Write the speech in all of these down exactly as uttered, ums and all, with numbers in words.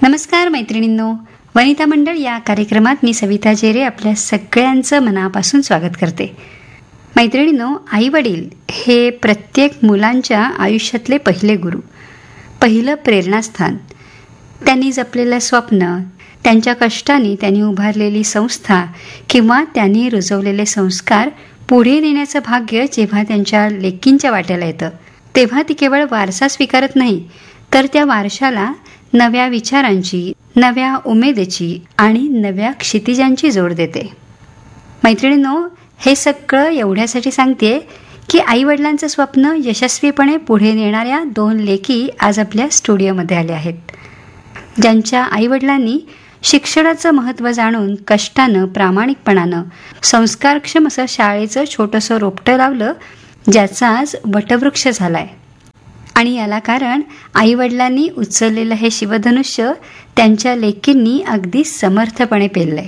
नमस्कार मैत्रिणींनो, वनिता मंडळ या कार्यक्रमात मी सविता जेरे आपल्या सगळ्यांचं मनापासून स्वागत करते. मैत्रिणींनो, आई वडील हे प्रत्येक मुलांच्या आयुष्यातले पहिले गुरु, पहिलं प्रेरणास्थान. त्यांनी जपलेलं स्वप्न, त्यांच्या कष्टाने त्यांनी उभारलेली संस्था किंवा त्यांनी रुजवलेले संस्कार पुढे नेण्याचं भाग्य जेव्हा त्यांच्या लेकींच्या वाट्याला येतं, तेव्हा ती केवळ वारसा स्वीकारत नाही, तर त्या वारशाला नव्या विचारांची, नव्या उमेदीची आणि नव्या क्षितिजांची जोड देते. मैत्रिणींनो, हे सगळं एवढ्यासाठी सांगते की आईवडिलांचं स्वप्न यशस्वीपणे पुढे नेणाऱ्या दोन लेकी आज आपल्या स्टुडिओमध्ये आल्या आहेत, ज्यांच्या आईवडिलांनी शिक्षणाचं महत्त्व जाणून कष्टानं, प्रामाणिकपणानं संस्कारक्षम असं शाळेचं छोटंसं रोपटं लावलं, ज्याचा आज वटवृक्ष झालाय. आणि याला कारण आईवडिलांनी उचललेलं हे शिवधनुष्य त्यांच्या लेकींनी अगदी समर्थपणे पेललंय.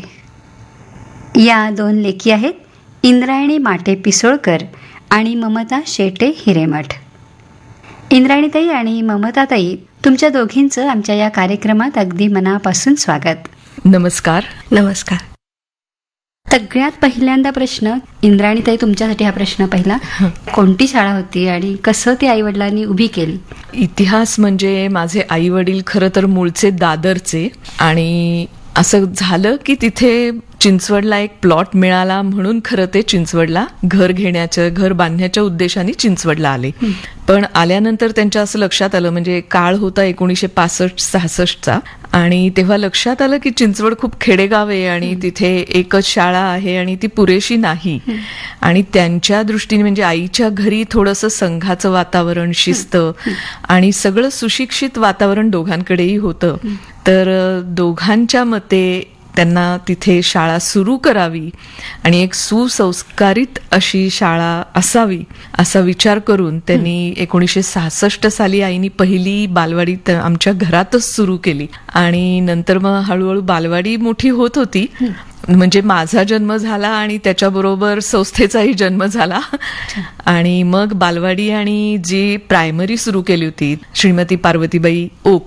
या दोन लेकी आहेत इंद्रायणी माटे पिसोळकर आणि ममता शेटे हिरेमठ. इंद्रायणीताई आणि ममताताई, तुमच्या दोघींचं आमच्या या कार्यक्रमात अगदी मनापासून स्वागत. नमस्कार. नमस्कार. सगळ्यात पहिल्यांदा प्रश्न, इंद्रायणीताई तुमच्यासाठी हा प्रश्न पहिला, कोणती शाळा होती आणि कसं ती आईवडिलांनी उभी केली? इतिहास म्हणजे माझे आई वडील खरं तर मूळचे दादरचे, आणि असं झालं की तिथे चिंचवडला एक प्लॉट मिळाला म्हणून खरं ते चिंचवडला घर घेण्याच्या, घर बांधण्याच्या उद्देशाने चिंचवडला आले. पण आल्यानंतर त्यांच्या असं लक्षात आलं, म्हणजे काळ होता एकोणीसशे पासष्ट सहासष्टचा, आणि तेव्हा लक्षात आलं की चिंचवड खूप खेडेगाव आहे आणि तिथे एकच शाळा आहे आणि ती पुरेशी नाही. आणि त्यांच्या दृष्टीने म्हणजे आईच्या घरी थोडंसं संघाचं वातावरण, शिस्त आणि सगळं सुशिक्षित वातावरण दोघांकडेही होतं. तर दोघांच्या मते त्यांना तिथे शाळा सुरू करावी आणि एक सुसंस्कारित अशी शाळा असावी असा विचार करून त्यांनी एकोणीसशे सहासष्ट साली आईनी पहिली बालवाडी आमच्या घरातच सुरू केली. आणि नंतर मग हळूहळू बालवाडी मोठी होत होती. म्हणजे माझा जन्म झाला आणि त्याच्याबरोबर संस्थेचाही जन्म झाला. आणि मग बालवाडी आणि जी प्रायमरी सुरू केली होती श्रीमती पार्वतीबाई ओक,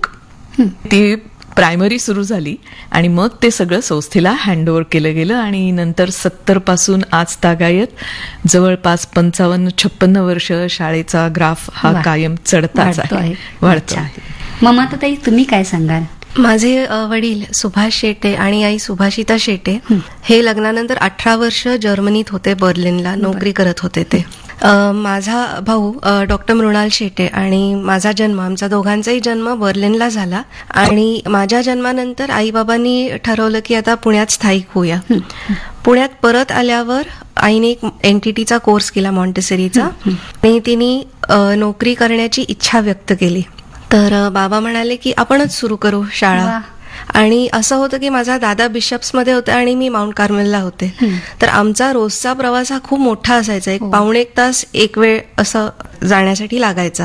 ती प्रायमरी सुरू झाली आणि मग ते सगळं संस्थेला हँडओव्हर केलं गेलं. आणि नंतर सत्तर पासून आज तागायत जवळपास पंचावन्न छप्पन्न वर्ष शाळेचा ग्राफ हा कायम चढताच आहे, वाढतो आहे. ममताताई, तुम्ही काय सांगाल? माझे वडील सुभाष शेटे आणि आई सुभाषिता शेटे हे लग्नानंतर अठरा वर्ष जर्मनीत होते, बर्लिनला नोकरी करत होते ते. माझा भाऊ डॉक्टर मृणाल शेटे आणि माझा जन्म, आमचा दोघांचाही जन्म बर्लिनला झाला. आणि माझ्या जन्मानंतर आईबाबांनी ठरवलं की आता पुण्यात स्थायिक होऊया. पुण्यात परत आल्यावर आईने एक एनटीटीचा कोर्स केला, मॉन्टेसरीचा, आणि तिने नोकरी करण्याची इच्छा व्यक्त केली. तर बाबा म्हणाले की आपणच सुरू करू शाळा. आणि असं होतं की माझा दादा बिशप्समध्ये होता आणि मी माउंट कार्मेलला होते. तर आमचा रोजचा प्रवास हा खूप मोठा असायचा, एक पाऊणे एक तास एक वेळ असं जाण्यासाठी लागायचा.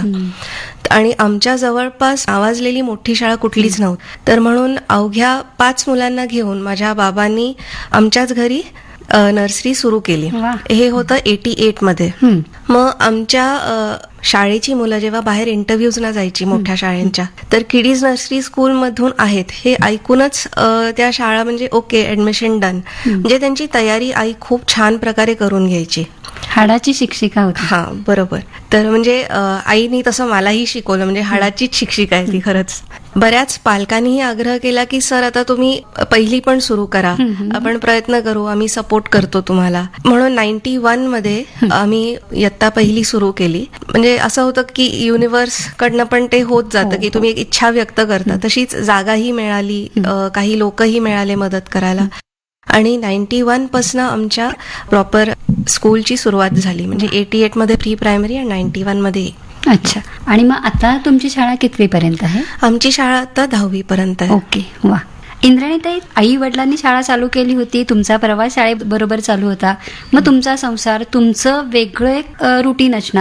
आणि आमच्या जवळपास आवाजलेली मोठी शाळा कुठलीच नव्हती. तर म्हणून अवघ्या पाच मुलांना घेऊन माझ्या बाबांनी आमच्याच घरी नर्सरी सुरू केली. हे होतं एटी एट मध्ये. मग आमच्या शाळेची मुलं जेव्हा बाहेर इंटरव्ह्यूजना जायची मोठ्या शाळांच्या, तर किडीज नर्सरी स्कूल मधून आहेत हे ऐकूनच त्या शाळा म्हणजे ओके, ऍडमिशन डन, म्हणजे त्यांची तयारी आई खूप छान प्रकारे करून घ्यायची. हाडाची शिक्षिका होती. हा, बरोबर. तर म्हणजे आईनी तसं मलाही शिकवलं, म्हणजे हाडाचीच शिक्षिका आहे ती खरंच. बऱ्याच पालकांनीही आग्रह केला की सर आता तुम्ही पहिली पण सुरू करा, आपण प्रयत्न करू, आम्ही सपोर्ट करतो तुम्हाला. म्हणून नाईन्टी वन मध्ये आम्ही इयत्ता पहिली सुरू केली. म्हणजे असं होतं की युनिव्हर्स कडनं पण ते होत जातं की तुम्ही एक इच्छा व्यक्त करता, तशीच जागाही मिळाली, काही लोकही मिळाले मदत करायला. आणि नाईन्टी वन पासून आमच्या प्रॉपर स्कूलची सुरुवात झाली, म्हणजे एटी एट मध्ये प्री प्रायमरी आणि नाईन्टी वन मध्ये. अच्छा. आणि मग आता तुमची शाळा कितवी पर्यंत आहे? आमची शाळा आता दहावी पर्यंत आहे. ओके, वा. इंद्रायणीताई, आई वडिलांनी शाळा चालू केली होती, तुमचा प्रवास शाळेबरोबर चालू होता, मग तुमचा संसार, तुमचं वेगळं एक रुटीन असणार,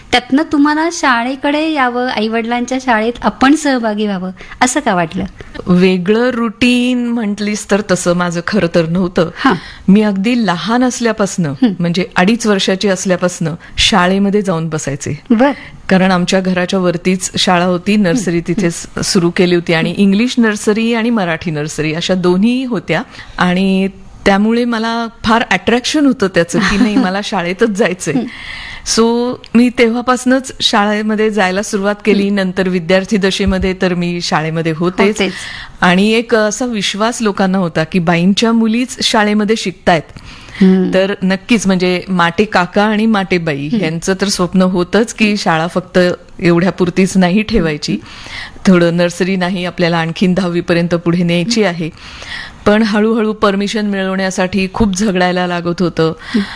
त्यातनं तुम्हाला शाळेकडे यावं, आई वडिलांच्या शाळेत आपण सहभागी व्हावं असं का वाटलं? वेगळं रुटीन म्हटलीस तर तसं माझं खरं तर नव्हतं. हा. मी अगदी लहान असल्यापासनं म्हणजे अडीच वर्षाची असल्यापासनं शाळेमध्ये जाऊन बसायचे. बर. कारण आमच्या घराच्या वरतीच शाळा होती, नर्सरी तिथे सुरू केली होती आणि इंग्लिश नर्सरी आणि मराठी नर्सरी अशा दोन्ही होत्या आणि त्यामुळे मला फार अट्रॅक्शन होतं त्याचं की नाही मला शाळेतच जायचंय. सो मी तेव्हापासूनच शाळेमध्ये जायला सुरुवात केली. नंतर विद्यार्थी दशेमध्ये तर मी शाळेमध्ये होतेच आणि एक असा विश्वास लोकांना होता की बाईंच्या मुलीच शाळेमध्ये शिकतायत तर नक्कीच म्हणजे माटे काका आणि माटे बाई यांचं तर स्वप्न होतंच की शाळा फक्त एवढ्या पुरतीच नाही ठेवायची, थोडं नर्सरी नाही आपल्याला आणखीन दहावी पर्यंत पुढे न्यायची आहे. पण हळूहळू परमिशन मिळवण्यासाठी खूप झगडायला लागत होतं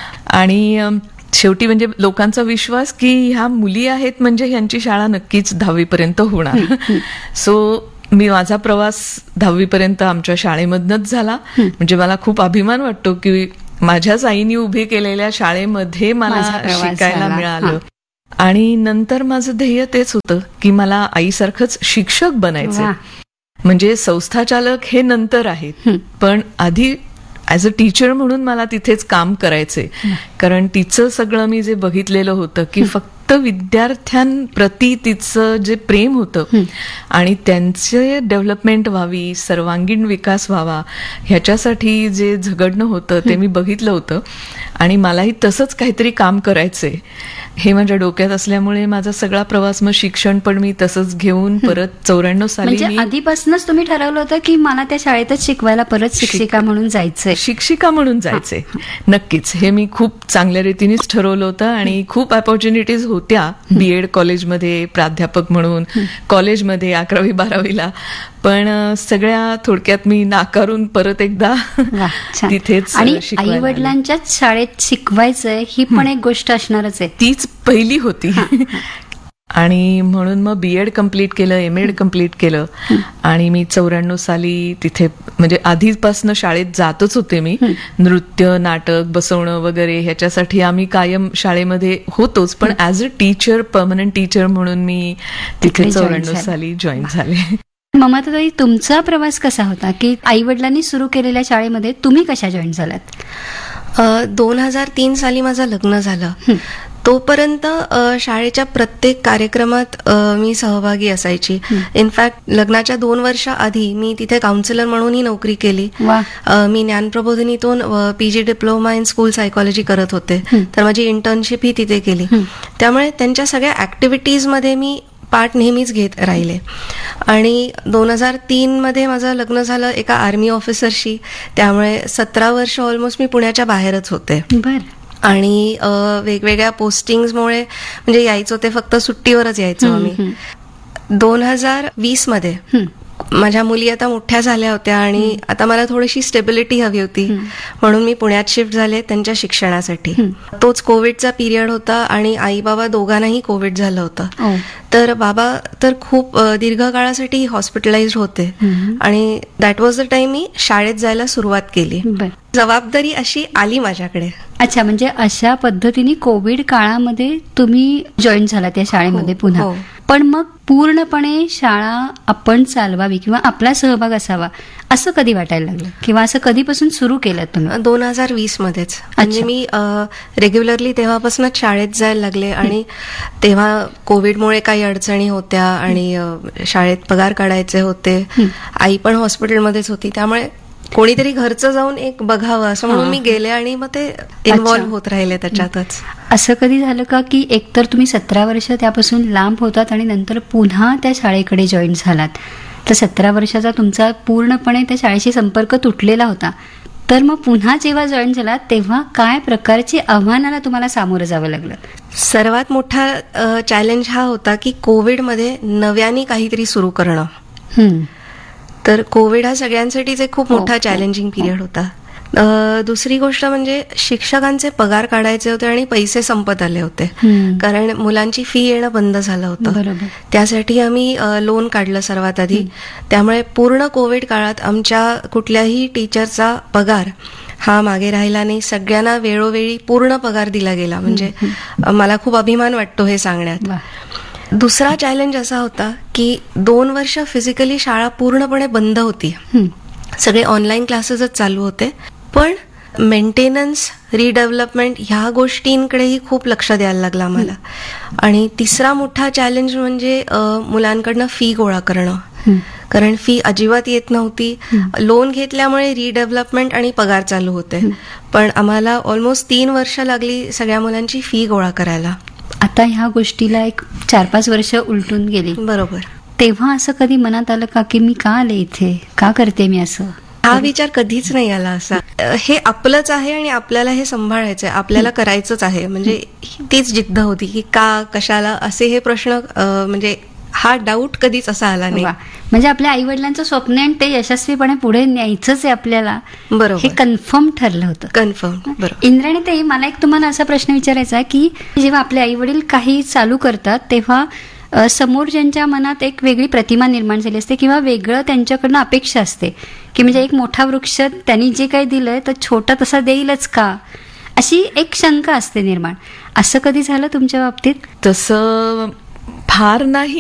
आणि शेवटी म्हणजे लोकांचा विश्वास की ह्या मुली आहेत म्हणजे ह्यांची शाळा नक्कीच दहावी पर्यंत होणार. सो मी माझा प्रवास दहावी पर्यंत आमच्या शाळेमधनच झाला. म्हणजे मला खूप अभिमान वाटतो की माझ्याच आईने उभी केलेल्या शाळेमध्ये मला शिकायला मिळालं. आणि नंतर माझं ध्येय तेच होतं की मला आईसारखंच शिक्षक बनायचं. म्हणजे संस्थाचालक हे नंतर आहेत, पण आधी ऍज अ टीचर म्हणून मला तिथेच काम करायचंय. कारण तिचं सगळं मी जे बघितलेलं होतं की फक्त विद्यार्थ्यांप्रती तिचं जे प्रेम होतं आणि त्यांचे डेव्हलपमेंट व्हावी, सर्वांगीण विकास व्हावा ह्याच्यासाठी जे झगडणं होतं ते मी बघितलं होतं आणि मलाही तसंच काहीतरी काम करायचंय हे माझ्या डोक्यात असल्यामुळे माझा सगळा प्रवास मग शिक्षण पण मी तसंच घेऊन परत चौऱ्याण्णव साली म्हणजे आधीपासूनच तुम्ही ठरवलं होतं की मला त्या शाळेतच शिकवायला परत शिक्षिका म्हणून जायचंय? शिक्षिका म्हणून जायचंय नक्कीच, हे मी खूप चांगल्या रीतीनेच ठरवलं होतं आणि खूप ऑपॉर्च्युनिटीज होत्या बीएड कॉलेजमध्ये प्राध्यापक म्हणून, कॉलेजमध्ये अकरावी बारावीला, पण सगळ्या थोडक्यात मी नाकारून परत एकदा तिथेच. आणि आई वडिलांच्याच शाळेत शिकवायचंय ही पण एक गोष्ट असणारच आहे, तीच पहिली होती. आणि म्हणून मग बीएड कम्प्लीट केलं, एम एड कम्प्लीट केलं आणि मी चौऱ्याण्णव साली तिथे म्हणजे आधीपासनं शाळेत जातच होते मी. नृत्य, नाटक बसवणं वगैरे ह्याच्यासाठी आम्ही कायम शाळेमध्ये होतोच, पण as a teacher, permanent teacher म्हणून मी तिथे चौऱ्याण्णव साली जॉईन झाले. ममताताई, तुमचा प्रवास कसा होता की आई वडिलांनी सुरू केलेल्या शाळेमध्ये तुम्ही कशा जॉईन झालात? दोन हजार तीन साली माझं लग्न झालं. तोपर्यंत शाळेच्या प्रत्येक कार्यक्रमात मी सहभागी असायची. इनफॅक्ट लग्नाच्या दोन वर्षा आधी मी तिथे काउन्सिलर म्हणूनही नोकरी केली. मी ज्ञानप्रबोधिनीतून PG diploma in school psychology करत होते, तर माझी इंटर्नशिप ही तिथे केली. त्यामुळे त्यांच्या सगळ्या ऍक्टिव्हिटीजमध्ये मी पार्ट नेहमीच घेत राहिले. आणि दोन हजार तीन मध्ये माझं लग्न झालं एका आर्मी ऑफिसरशी, त्यामुळे सतरा वर्ष ऑलमोस्ट मी पुण्याच्या बाहेरच होते. बर. आणि वेगवेगळ्या पोस्टिंग्समुळे म्हणजे यायचो ते फक्त सुट्टीवरच यायचो आम्ही. दोन हजार वीस मध्ये माझ्या मुली आता मोठ्या झाल्या होत्या आणि आता मला थोडीशी स्टेबिलिटी हवी होती, म्हणून मी पुण्यात शिफ्ट झाले त्यांच्या शिक्षणासाठी. तोच कोविडचा पिरियड होता आणि आई बाबा दोघांनाही कोविड झालं होतं. तर बाबा तर खूप दीर्घ काळासाठी हॉस्पिटलाइज्ड होते आणि दॅट वॉज द टाइम मी शाळेत जायला सुरुवात केली. जबाबदारी अशी आली माझ्याकडे. अच्छा, म्हणजे अशा पद्धतीने कोविड काळामध्ये तुम्ही जॉईन झाला त्या शाळेमध्ये पुन्हा. पण मग पूर्णपणे शाळा आपण चालवावी किंवा आपला सहभाग असावा असं कधी वाटायला लागलं किंवा असं कधीपासून सुरू केलं तुम्ही? दोन हजार वीस मध्येच. म्हणजे मी रेग्युलरली तेव्हापासूनच शाळेत जायला लागले आणि तेव्हा कोविडमुळे काही अडचणी होत्या आणि शाळेत पगार काढायचे होते. आई पण हॉस्पिटलमध्येच होती, त्यामुळे कोणीतरी घरचं जाऊन एक बघावं असं म्हणून मी गेले आणि मग ते इन्व्हॉल्व्ह होत राहिले त्याच्यातच. असं कधी झालं का की एकतर तुम्ही सतरा वर्ष त्यापासून लांब होतात आणि नंतर पुन्हा त्या शाळेकडे जॉईन झालात, तर सतरा वर्षाचा तुमचा पूर्णपणे त्या शाळेशी संपर्क तुटलेला होता, तर मग पुन्हा जेव्हा जॉईन झालात तेव्हा काय प्रकारची आव्हानाला तुम्हाला सामोरं जावं लागलं? सर्वात मोठा चॅलेंज हा होता की कोविडमध्ये नव्याने काहीतरी सुरू करणं. तर कोविड हा सगळ्यांसाठीच एक खूप मोठा चॅलेंजिंग पिरियड होता. दुसरी गोष्ट म्हणजे शिक्षकांचे पगार काढायचे होते आणि पैसे संपत आले होते, कारण मुलांची फी येणं बंद झालं होतं. त्यासाठी आम्ही लोन काढलं सर्वात आधी. त्यामुळे पूर्ण कोविड काळात आमच्या कुठल्याही टीचरचा पगार हा मागे राहिला नाही. सगळ्यांना वेळोवेळी पूर्ण पगार दिला गेला. म्हणजे अ, मला खूप अभिमान वाटतो हे सांगण्यात. वा. दुसरा चॅलेंज असा होता की दोन वर्ष फिजिकली शाळा पूर्णपणे बंद होती. हं. सगळे ऑनलाईन क्लासेसच चालू होते, पण मेंटेनन्स, रिडेव्हलपमेंट ह्या गोष्टींकडेही खूप लक्ष द्यायला लागलं आम्हाला. आणि तिसरा मोठा चॅलेंज म्हणजे अ, मुलांकडनं फी गोळा करणं. हं. कारण फी अजिबात येत नव्हती. लोन घेतल्यामुळे रिडेव्हलपमेंट आणि पगार चालू होते, पण आम्हाला ऑलमोस्ट तीन वर्ष लागली सगळ्या मुलांची फी गोळा करायला. आता ह्या गोष्टीला एक चार पाच वर्ष उलटून गेली. बरोबर. तेव्हा असं कधी मनात आलं का की मी का आले इथे, का करते मी असं? हा विचार कधीच नाही आला असा. अ, हे आपलंच आहे आणि आपल्याला हे सांभाळायचं आहे, आपल्याला करायचंच आहे. म्हणजे ही तीच जिद्द होती की का, कशाला असे हे प्रश्न, अ, म्हणजे हा डाऊट कधीच असा आला नाही. वा. म्हणजे आपल्या आई वडिलांचं स्वप्न आहे आणि ते यशस्वीपणे पुढे न्यायचंच आहे आपल्याला, हे बरोबर. कन्फर्म ठरलं होतं. कन्फर्म. बरोबर. इंद्राणी ताई, मला एक तुम्हाला असा प्रश्न विचारायचा आहे की जेव्हा आपले आई वडील काही चालू करतात तेव्हा अ, समोर ज्यांच्या मनात एक वेगळी प्रतिमा निर्माण झाली असते किंवा वेगळं त्यांच्याकडनं अपेक्षा असते की म्हणजे एक मोठा वृक्ष त्यांनी जे काही दिलंय तर छोटा तसा देईलच का, अशी एक शंका असते निर्माण. असं कधी झालं तुमच्या बाबतीत? तसं फार नाही.